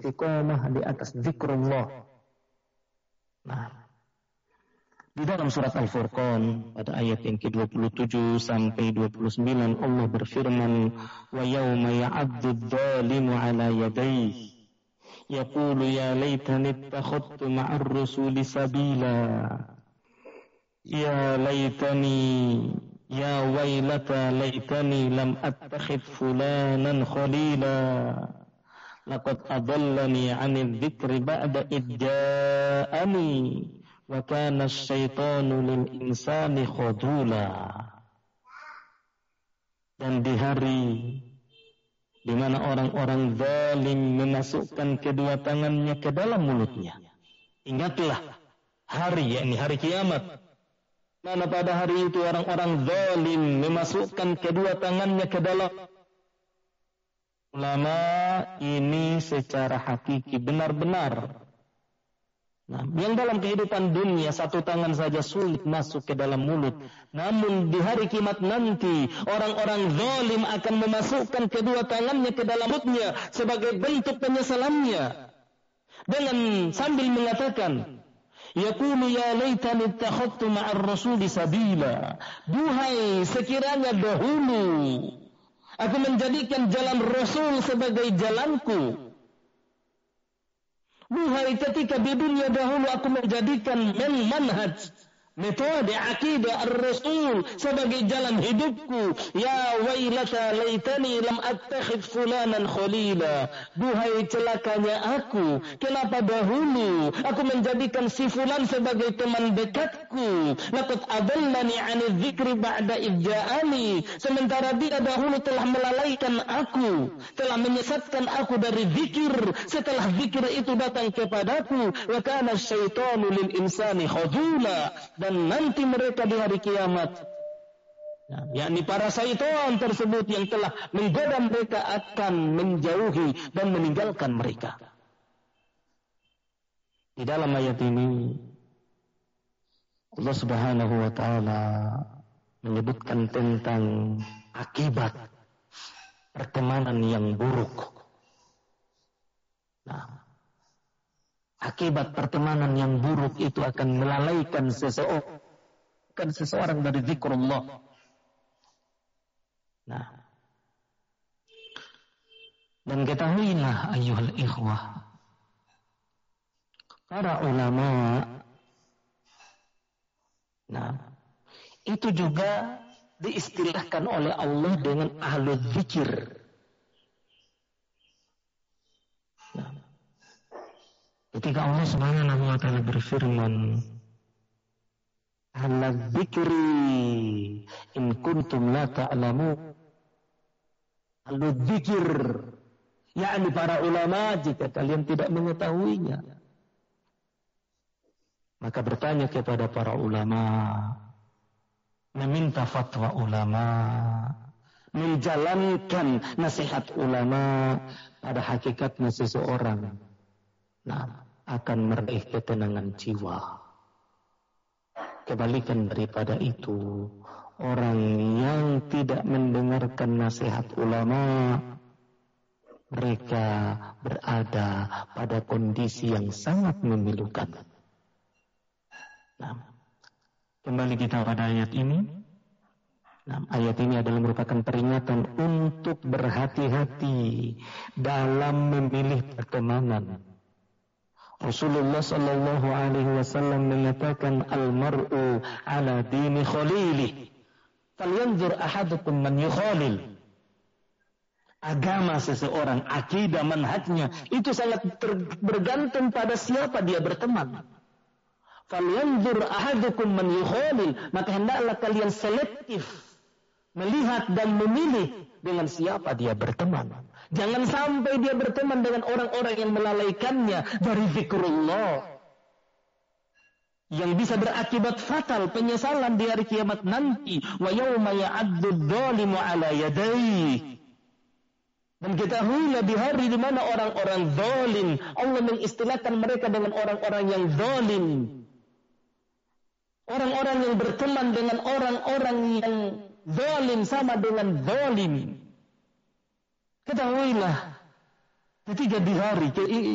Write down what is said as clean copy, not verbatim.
istiqomah di atas zikrullah. Nah, di dalam surat Al-Furqan pada ayat yang ke-27 sampai 29 Allah berfirman, wa yauma ya'addu adh-dhalimu 'ala yadayhi yaqulu ya laitani ittakhadtu ma'ar rasuli sabila ya laitani ya wailata laitani lam attakhidh fulanan khalila laqad adallani 'anil dzikri ba'da idh ja'ani wa kana asy-syaitanu lil insani khadula. Dan di hari di mana orang-orang zalim memasukkan kedua tangannya ke dalam mulutnya. Ingatlah hari, yakni hari kiamat, mana pada hari itu orang-orang zalim memasukkan kedua tangannya ke dalam. Ulama ini secara hakiki benar-benar. Nah, yang dalam kehidupan dunia satu tangan saja sulit masuk ke dalam mulut. Namun di hari kiamat nanti orang-orang zalim akan memasukkan kedua tangannya ke dalam mulutnya sebagai bentuk penyesalannya. Dengan sambil mengatakan, yaqulu ya laitani ittakhadtu ma'ar rasuli sabila. Duhai sekiranya dahulu aku menjadikan jalan Rasul sebagai jalanku. Duhai ketika di dunia dahulu aku menjadikan manhaj, metode akidah ar-Rasul sebagai jalan hidupku. Ya wailata laitani lam attakhidh fulanan khalila. Duhai celakanya aku, kenapa dahulu aku menjadikan si fulan sebagai teman dekatku. Laqad adallani 'anil dzikri ba'da idh ja'ani. Sementara dia dahulu telah melalaikan aku, telah menyesatkan aku dari zikir setelah zikir itu datang kepadaku. Wa kana asy-syaitanu lil insani khadula. Dan nanti mereka di hari kiamat, yakni para syaitan tersebut yang telah menggoda mereka akan menjauhi dan meninggalkan mereka. Di dalam ayat ini Allah Subhanahu wa taala menyebutkan tentang akibat pertemanan yang buruk. Nah, akibat pertemanan yang buruk itu akan melalaikan seseorang dari zikrullah. Nah, dan ketahuilah ayyuhal ikhwah, para ulama, nah, itu juga diistilahkan oleh Allah dengan ahlul zikir. Nah, ketika Allah Subhanahu wa taala berfirman, "Ala dzikri in kuntum la ta'lamun." Ahlu dzikir, yakni para ulama, jika kalian tidak mengetahuinya. Maka bertanya kepada para ulama, meminta fatwa ulama, menjalankan nasihat ulama, pada hakikatnya seseorang akan meraih ketenangan jiwa. Kebalikan daripada itu, orang yang tidak mendengarkan nasihat ulama, mereka berada pada kondisi yang sangat memilukan. Nah, kembali kita pada ayat ini. Nah, ayat ini adalah merupakan peringatan untuk berhati-hati dalam memilih pertemanan. Rasulullah sallallahu alaihi wasallam mengatakan, al-mar'u ala dini khalilih, falyanzur ahadukum man yukhalil. Agama seseorang, akidah, manhajnya itu sangat bergantung pada siapa dia berteman. Falyanzur ahadukum man yukhalil, maka hendaklah kalian selektif melihat dan memilih dengan siapa dia berteman. Jangan sampai dia berteman dengan orang-orang yang melalaikannya dari zikrullah, yang bisa berakibat fatal, penyesalan di hari kiamat nanti. Wa yauma ya'addu adh-dhalimu 'ala yadayhi. Dan ketahuilah di hari di mana orang-orang zalim, Allah mengistilahkan mereka dengan orang-orang yang zalim. Orang-orang yang berteman dengan orang-orang yang zalim sama dengan zalim. Ketahuilah ketika di hari